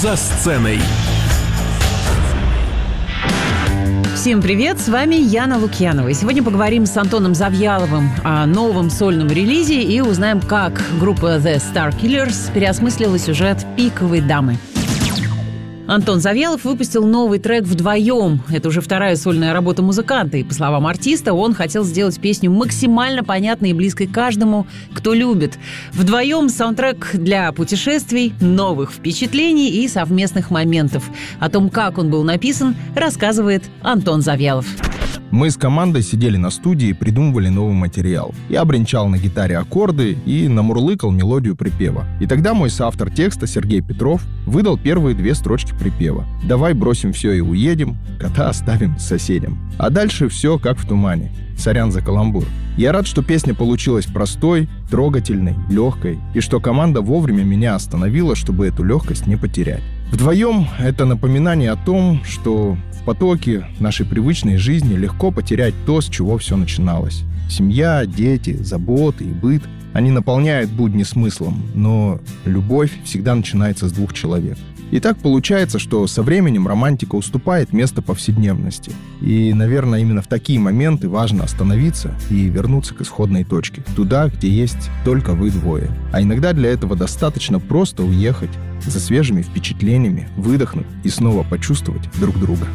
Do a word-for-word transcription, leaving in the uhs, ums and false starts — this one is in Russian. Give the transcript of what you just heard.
«За сценой». Всем привет, с вами Яна Лукьянова. И сегодня поговорим с Антоном Завьяловым о новом сольном релизе и узнаем, как группа The Starkillers переосмыслила сюжет «Пиковой дамы». Антон Завьялов выпустил новый трек «Вдвоем». Это уже вторая сольная работа музыканта. И, по словам артиста, он хотел сделать песню максимально понятной и близкой каждому, кто любит. «Вдвоем» — саундтрек для путешествий, новых впечатлений и совместных моментов. О том, как он был написан, рассказывает Антон Завьялов. Мы с командой сидели на студии и придумывали новый материал. Я бренчал на гитаре аккорды и намурлыкал мелодию припева. И тогда мой соавтор текста Сергей Петров выдал первые две строчки припева. «Давай бросим все и уедем, кота оставим соседям». А дальше все как в тумане. Сорян за каламбур. Я рад, что песня получилась простой, трогательной, легкой, и что команда вовремя меня остановила, чтобы эту легкость не потерять. «Вдвоем» — это напоминание о том, что в потоке нашей привычной жизни легко потерять то, с чего все начиналось. Семья, дети, заботы и быт — они наполняют будни смыслом, но любовь всегда начинается с двух человек. И так получается, что со временем романтика уступает место повседневности. И, наверное, именно в такие моменты важно остановиться и вернуться к исходной точке. Туда, где есть только вы двое. А иногда для этого достаточно просто уехать за свежими впечатлениями, выдохнуть и снова почувствовать друг друга.